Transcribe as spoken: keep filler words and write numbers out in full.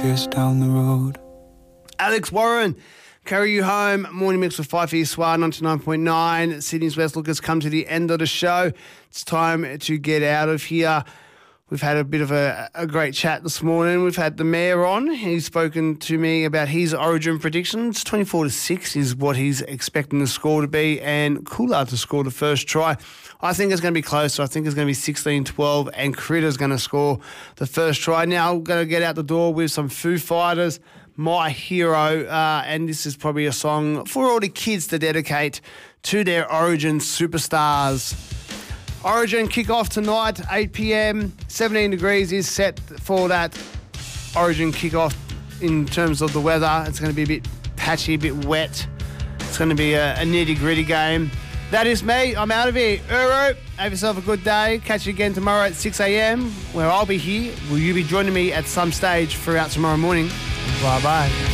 years down the road. Alex Warren, carry you home. Morning mix with five E S W A ninety-nine point nine. Sydney's West Lookers come to the end of the show. It's time to get out of here. We've had a bit of a, a great chat this morning. We've had the mayor on. He's spoken to me about his origin predictions. twenty-four to six is what he's expecting the score to be, and Coolard to score the first try. I think it's going to be closer. I think it's going to be sixteen twelve, and Critter's going to score the first try. Now, I'm going to get out the door with some Foo Fighters, My Hero, uh, and this is probably a song for all the kids to dedicate to their origin superstars. Origin kick-off tonight, eight p.m. seventeen degrees is set for that Origin kick-off in terms of the weather. It's going to be a bit patchy, a bit wet. It's going to be a, a nitty-gritty game. That is me. I'm out of here. Uru, have yourself a good day. Catch you again tomorrow at six a.m. where I'll be here. Will you be joining me at some stage throughout tomorrow morning? Bye-bye.